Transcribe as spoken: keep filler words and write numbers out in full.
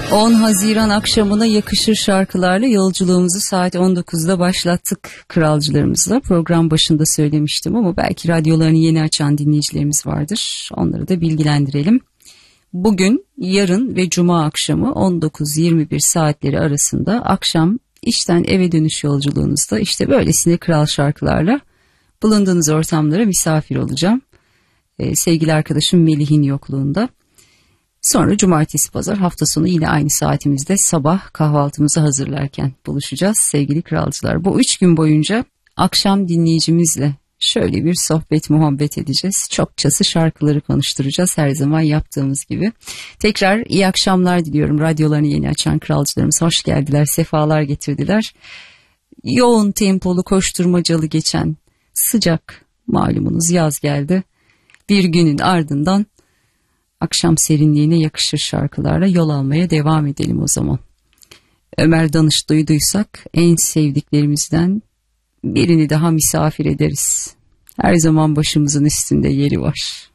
on Haziran akşamına yakışır şarkılarla yolculuğumuzu saat on dokuzda başlattık kralcılarımızla. Program başında söylemiştim ama belki radyolarını yeni açan dinleyicilerimiz vardır. Onları da bilgilendirelim. Bugün, yarın ve cuma akşamı on dokuz yirmi bir saatleri arasında akşam işten eve dönüş yolculuğunuzda işte böylesine kral şarkılarla bulunduğunuz ortamlara misafir olacağım. Ee, sevgili arkadaşım Melih'in yokluğunda. Sonra cumartesi pazar hafta sonu yine aynı saatimizde sabah kahvaltımızı hazırlarken buluşacağız sevgili kralcılar. Bu üç gün boyunca akşam dinleyicimizle şöyle bir sohbet muhabbet edeceğiz. Çokçası şarkıları konuşturacağız her zaman yaptığımız gibi. Tekrar iyi akşamlar diliyorum. Radyolarını yeni açan kralcılarımız hoş geldiler, sefalar getirdiler. Yoğun tempolu koşturmacalı geçen sıcak malumunuz yaz geldi. Bir günün ardından akşam serinliğine yakışır şarkılarla yol almaya devam edelim o zaman. Ömer Danış duyduysak en sevdiklerimizden birini daha misafir ederiz. Her zaman başımızın üstünde yeri var.